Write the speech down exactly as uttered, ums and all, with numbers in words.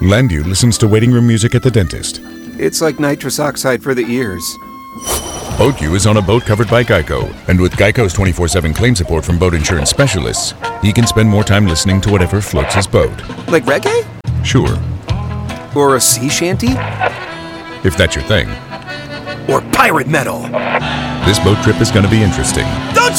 Landu listens to waiting room music at the dentist. It's like nitrous oxide for the ears. BoatU is on a boat covered by Geico, and with Geico's twenty-four seven claim support from boat insurance specialists, he can spend more time listening to whatever floats his boat. Like reggae? Sure. Or a sea shanty? If that's your thing. Or pirate metal? This boat trip is going to be interesting. Don't